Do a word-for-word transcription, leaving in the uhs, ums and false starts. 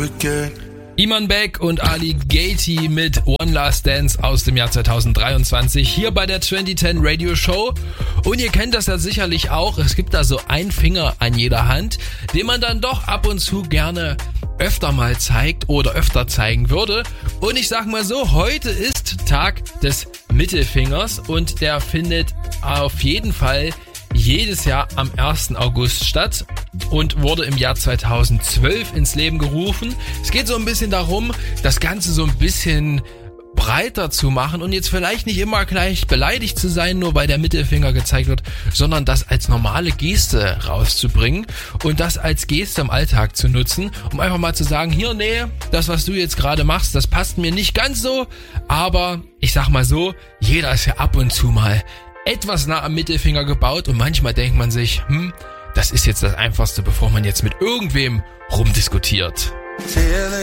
again. Iman Beck und Ali Gatey mit One Last Dance aus dem Jahr zweitausenddreiundzwanzig hier bei der zwanzig zehn Radio Show. Und ihr kennt das ja sicherlich auch, es gibt da so einen Finger an jeder Hand, den man dann doch ab und zu gerne öfter mal zeigt oder öfter zeigen würde. Und ich sag mal so, heute ist Tag des Mittelfingers und der findet auf jeden Fall jedes Jahr am ersten August statt und wurde im Jahr zweitausendzwölf ins Leben gerufen. Es geht so ein bisschen darum, das Ganze so ein bisschen breiter zu machen und jetzt vielleicht nicht immer gleich beleidigt zu sein, nur weil der Mittelfinger gezeigt wird, sondern das als normale Geste rauszubringen und das als Geste im Alltag zu nutzen, um einfach mal zu sagen, hier, nee, das, was du jetzt gerade machst, das passt mir nicht ganz so, aber ich sag mal so, jeder ist ja ab und zu mal etwas nah am Mittelfinger gebaut und manchmal denkt man sich, hm, das ist jetzt das Einfachste, bevor man jetzt mit irgendwem rumdiskutiert. Feeling